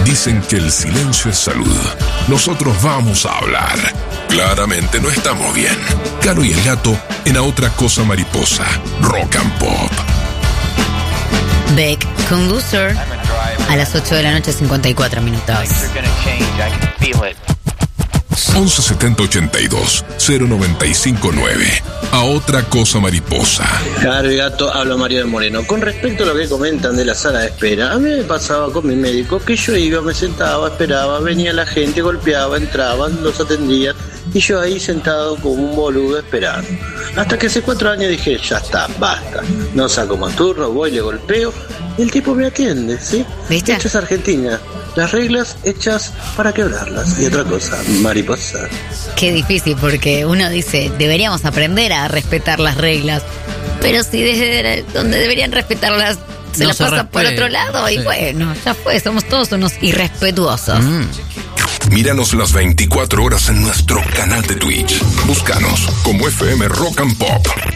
Dicen que el silencio es salud. Nosotros vamos a hablar. Claramente no estamos bien. Caro y el gato en A Otra Cosa Mariposa. Rock and Pop. Beck con Loser a las 8 de la noche, 54 minutos. 11 70 82 095 9. A Otra Cosa Mariposa. Caro y gato, habla María del Moreno. Con respecto a lo que comentan de la sala de espera, a mí me pasaba con mi médico que yo iba, me sentaba, esperaba, venía la gente, golpeaba, entraban, los atendían y yo ahí sentado como un boludo esperando. Hasta que hace 4 años dije, ya está, basta. No saco más turno, voy, le golpeo y el tipo me atiende, ¿sí? ¿Viste? Esto es Argentina. Las reglas hechas para quebrarlas. Y otra cosa, mariposa. Qué difícil, porque uno dice, deberíamos aprender a respetar las reglas, pero si desde donde deberían respetarlas se No la se pasan por respeta. otro lado, y Sí. bueno, ya fue, somos todos unos irrespetuosos. Míranos las 24 horas en nuestro canal de Twitch. Búscanos como FM Rock and Pop.